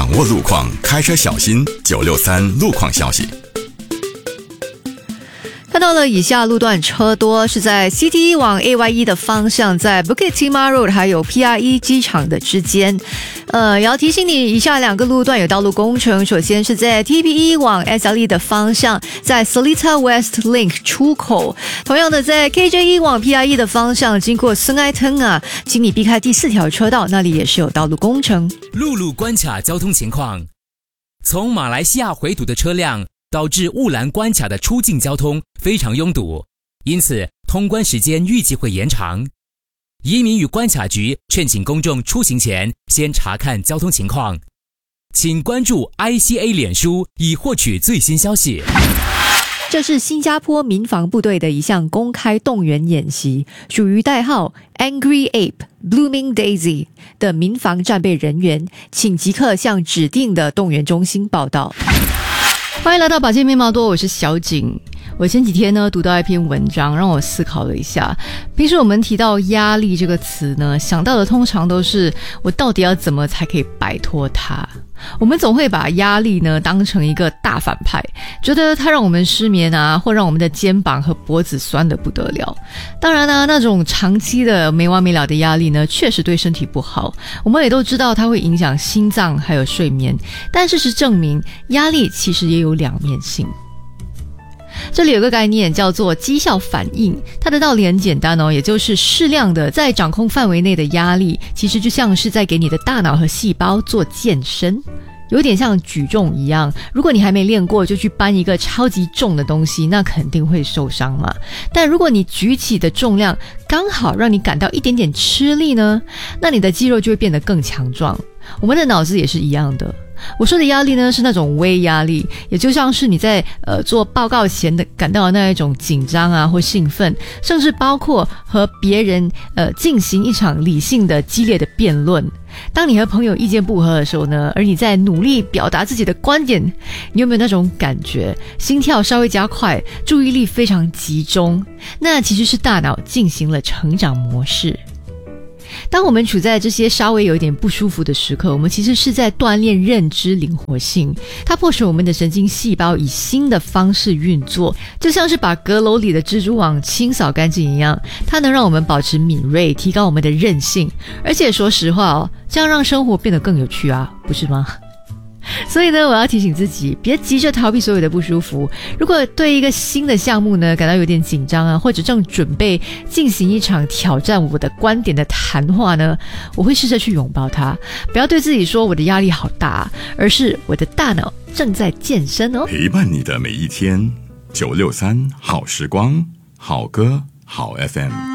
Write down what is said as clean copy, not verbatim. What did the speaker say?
掌握路况，开车小心。963路况消息。 看到了以下路段车多，是在 CT1 往 AY1 的方向，在 Bukit Timah Road 还有 PRE 机场的之间。也要提醒你，以下两个路段有道路工程。首先是在 TP1 往 SLE 的方向，在 Seletar West Link 出口。同样的，在 KJ1 往 PRE 的方向，经过孙爱腾啊，请你避开第4条车道，那里也是有道路工程。 陆路关卡交通情况，从马来西亚回堵的车辆导致雾兰关卡的出境交通非常拥堵，因此通关时间预计会延长。移民与关卡局劝请公众出行前先查看交通情况，请关注 ICA 脸书以获取最新消息。 这是新加坡民防部队的一项公开动员演习，属于代号 Angry Ape Blooming Daisy 的民防战备人员，请即刻向指定的动员中心报到。欢迎来到保健面貌多，我是小景。我前几天呢读到一篇文章，让我思考了一下。平时我们提到压力这个词呢，想到的通常都是我到底要怎么才可以摆脱它。我们总会把压力呢当成一个大反派，觉得它让我们失眠啊，或让我们的肩膀和脖子酸得不得了。当然呢，那种长期的没完没了的压力呢，确实对身体不好。我们也都知道它会影响心脏还有睡眠，但事实证明，压力其实也有两面性。这里有个概念叫做绩效反应，它的道理很简单哦，也就是适量的在掌控范围内的压力，其实就像是在给你的大脑和细胞做健身。有点像举重一样，如果你还没练过就去搬一个超级重的东西，那肯定会受伤嘛。但如果你举起的重量刚好让你感到一点点吃力呢，那你的肌肉就会变得更强壮。我们的脑子也是一样的。我说的压力呢，是那种微压力，也就像是你在做报告前的感到的那一种紧张啊或兴奋，甚至包括和别人进行一场理性的激烈的辩论。当你和朋友意见不合的时候呢，而你在努力表达自己的观点，你有没有那种感觉？心跳稍微加快，注意力非常集中，那其实是大脑进行了成长模式。当我们处在这些稍微有一点不舒服的时刻，我们其实是在锻炼认知灵活性，它迫使我们的神经细胞以新的方式运作，就像是把阁楼里的蜘蛛网清扫干净一样，它能让我们保持敏锐，提高我们的韧性，而且说实话哦，这样让生活变得更有趣啊，不是吗？所以呢，我要提醒自己，别急着逃避所有的不舒服。如果对一个新的项目呢感到有点紧张啊，或者正准备进行一场挑战我的观点的谈话呢，我会试着去拥抱它，不要对自己说我的压力好大，而是我的大脑正在健身哦。 陪伴你的每一天，963好时光，好歌好 FM。